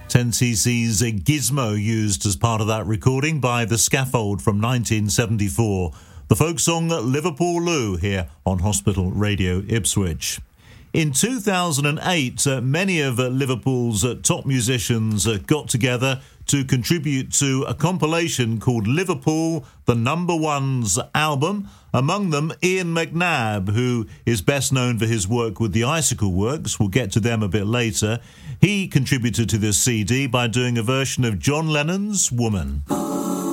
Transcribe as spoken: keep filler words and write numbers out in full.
ten c c's Gizmo used as part of that recording by The Scaffold from nineteen seventy-four. The folk song Liverpool Lou here on Hospital Radio Ipswich. In two thousand eight, uh, many of uh, Liverpool's uh, top musicians uh, got together to contribute to a compilation called Liverpool, the Number Ones album. Among them, Ian McNabb, who is best known for his work with the Icicle Works. We'll get to them a bit later. He contributed to this C D by doing a version of John Lennon's Woman.